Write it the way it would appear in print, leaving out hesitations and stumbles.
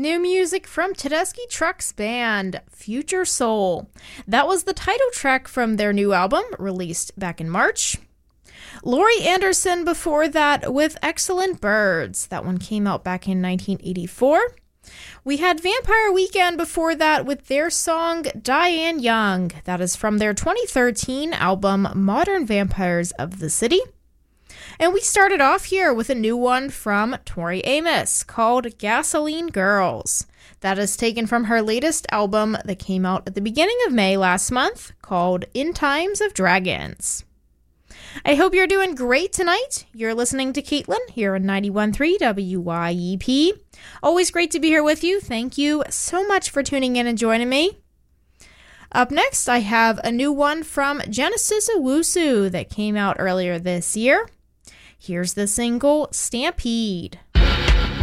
New music from Tedeschi Trucks band, Future Soul. That was the title track from their new album, released back in March. Laurie Anderson before that with Excellent Birds. That one came out back in 1984. We had Vampire Weekend before that with their song Diane Young. That is from their 2013 album Modern Vampires of the City. And we started off here with a new one from Tori Amos called Gasoline Girls. That is taken from her latest album that came out at the beginning of May last month called In Times of Dragons. I hope you're doing great tonight. You're listening to Caitlin here on 91.3 WYEP. Always great to be here with you. Thank you so much for tuning in and joining me. Up next, I have a new one from Genesis Owusu that came out earlier this year. Here's the single Stampede.